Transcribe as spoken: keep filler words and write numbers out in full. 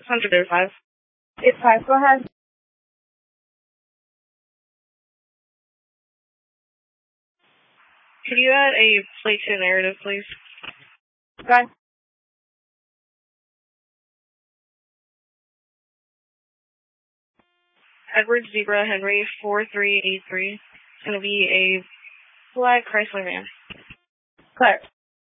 Hundred eight five. Eight five. Go ahead. Could you add a plate to narrative, please? Go ahead. Edward Zebra Henry four three eight three. It's going to be a black Chrysler van. Clear.